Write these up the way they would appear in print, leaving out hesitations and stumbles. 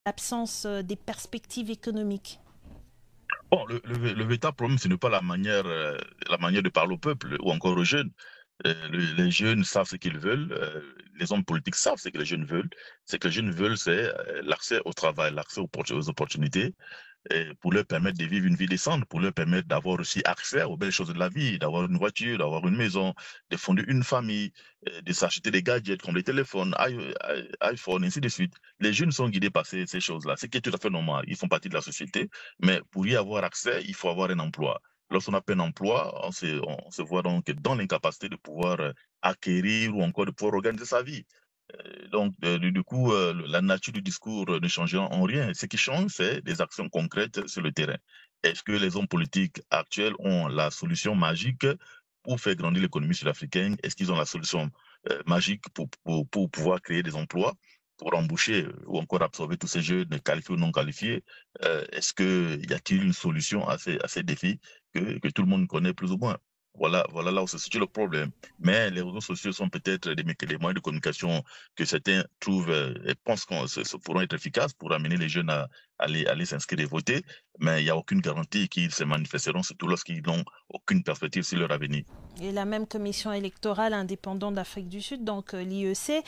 l'absence des perspectives économiques? Bon, le véritable problème, ce n'est pas la manière de parler au peuple ou encore aux jeunes. Les jeunes savent ce qu'ils veulent, les hommes politiques savent ce que les jeunes veulent. Ce que les jeunes veulent, c'est l'accès au travail, l'accès aux opportunités, et pour leur permettre de vivre une vie décente, pour leur permettre d'avoir aussi accès aux belles choses de la vie, d'avoir une voiture, d'avoir une maison, de fonder une famille, de s'acheter des gadgets comme les téléphones, iPhone, ainsi de suite. Les jeunes sont guidés par ces choses-là, ce qui est tout à fait normal. Ils font partie de la société, mais pour y avoir accès, il faut avoir un emploi. Lorsqu'on n'a pas un emploi, on se voit donc dans l'incapacité de pouvoir acquérir ou encore de pouvoir organiser sa vie. Du coup, la nature du discours ne change en rien. Ce qui change, c'est des actions concrètes sur le terrain. Est-ce que les hommes politiques actuels ont la solution magique pour faire grandir l'économie sud-africaine? Est-ce qu'ils ont la solution magique pour pouvoir créer des emplois, pour embaucher ou encore absorber tous ces jeunes qualifiés ou non qualifiés? Est-ce que y a-t-il une solution à ces défis que tout le monde connaît plus ou moins? Voilà là où se situe le problème. Mais les réseaux sociaux sont peut-être des moyens de communication que certains trouvent et pensent qu'on pourront être efficaces pour amener les jeunes à aller s'inscrire et voter, mais il n'y a aucune garantie qu'ils se manifesteront, surtout lorsqu'ils n'ont aucune perspective sur leur avenir. Et la même commission électorale indépendante d'Afrique du Sud, donc l'IEC,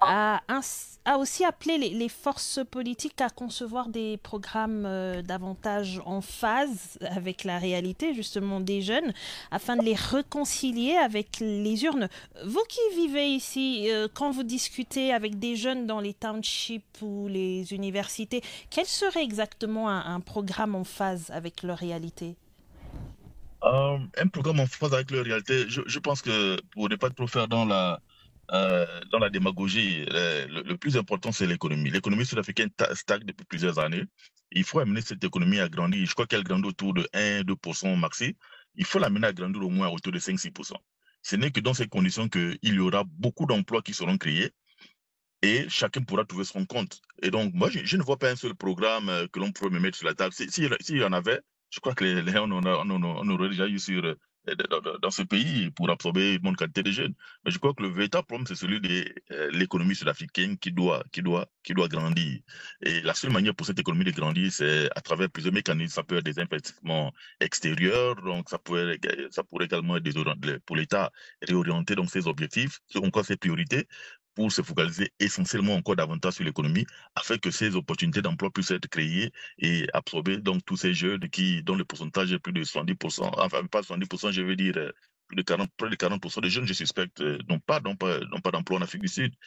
a aussi appelé les forces politiques à concevoir des programmes davantage en phase avec la réalité justement des jeunes, afin de les réconcilier avec les urnes. Vous qui vivez ici, quand vous discutez avec des jeunes dans les townships ou les universités, quel serait exactement un programme en phase avec leur réalité? Un programme en phase avec leur réalité, je pense que pour ne pas trop faire dans la démagogie, le plus important, c'est l'économie. L'économie sud-africaine stagne depuis plusieurs années. Il faut amener cette économie à grandir. Je crois qu'elle grandit autour de 1-2% maxi. Il faut l'amener à grandir au moins autour de 5-6%. Ce n'est que dans ces conditions qu'il y aura beaucoup d'emplois qui seront créés et chacun pourra trouver son compte. Et donc, moi, je ne vois pas un seul programme que l'on pourrait me mettre sur la table. S'il y en avait, je crois que on aurait déjà eu dans ce pays pour absorber une bonne quantité de jeunes. Mais je crois que le véritable problème, c'est celui de l'économie sud-africaine qui doit grandir. Et la seule manière pour cette économie de grandir, c'est à travers plusieurs mécanismes. Ça peut être des investissements extérieurs, donc ça pourrait également être pour l'État réorienter donc ses objectifs, encore ses priorités pour se focaliser essentiellement encore davantage sur l'économie, afin que ces opportunités d'emploi puissent être créées et absorber donc tous ces jeunes dont le pourcentage est plus de 70%, enfin pas 70%, je veux dire plus de 40, près de 40% des jeunes, je suspecte, n'ont pas d'emploi en Afrique du Sud.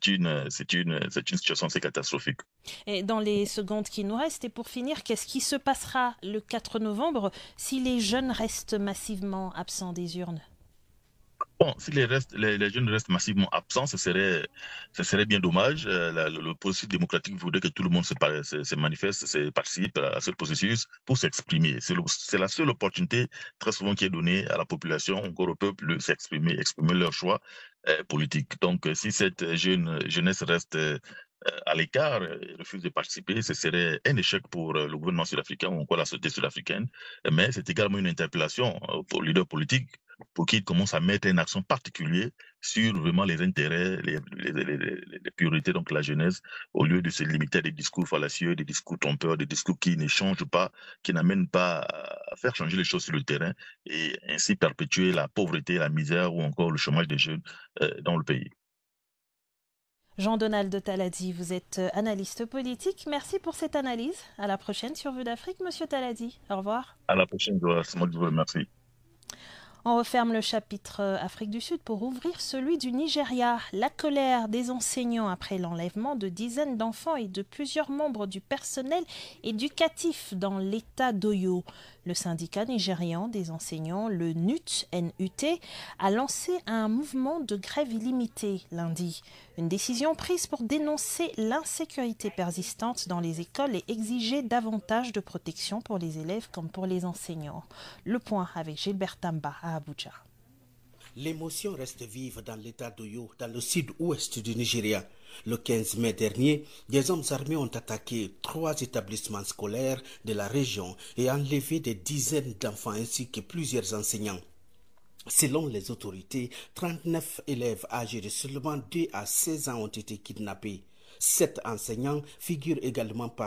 C'est une situation assez catastrophique. Et dans les secondes qui nous restent, et pour finir, qu'est-ce qui se passera le 4 novembre si les jeunes restent massivement absents des urnes? Bon, si les jeunes restent massivement absents, ce serait bien dommage. Le processus démocratique voudrait que tout le monde se manifeste, participe à ce processus pour s'exprimer. C'est la seule opportunité très souvent qui est donnée à la population, encore au peuple, de s'exprimer, exprimer leur choix politique. Donc, si cette jeunesse reste à l'écart, refuse de participer, ce serait un échec pour le gouvernement sud-africain ou encore la société sud-africaine. Mais c'est également une interpellation pour les leaders politiques pour qu'ils commencent à mettre un accent particulier sur vraiment les intérêts, les priorités donc la jeunesse, au lieu de se limiter à des discours fallacieux, des discours trompeurs, des discours qui ne changent pas, qui n'amènent pas à faire changer les choses sur le terrain et ainsi perpétuer la pauvreté, la misère ou encore le chômage des jeunes dans le pays. Jean-Donald Taladi, vous êtes analyste politique. Merci pour cette analyse. À la prochaine sur Vue d'Afrique, monsieur Taladi. Au revoir. À la prochaine, c'est moi qui vous remercie. On referme le chapitre Afrique du Sud pour ouvrir celui du Nigeria. La colère des enseignants après l'enlèvement de dizaines d'enfants et de plusieurs membres du personnel éducatif dans l'état d'Oyo. Le syndicat nigérian des enseignants, le NUT, a lancé un mouvement de grève illimitée lundi. Une décision prise pour dénoncer l'insécurité persistante dans les écoles et exiger davantage de protection pour les élèves comme pour les enseignants. Le point avec Gilbert Tamba à Abuja. L'émotion reste vive dans l'état d'Oyo, dans le sud-ouest du Nigeria. Le 15 mai dernier, des hommes armés ont attaqué 3 établissements scolaires de la région et enlevé des dizaines d'enfants ainsi que plusieurs enseignants. Selon les autorités, 39 élèves âgés de seulement 2 à 16 ans ont été kidnappés. 7 enseignants figurent également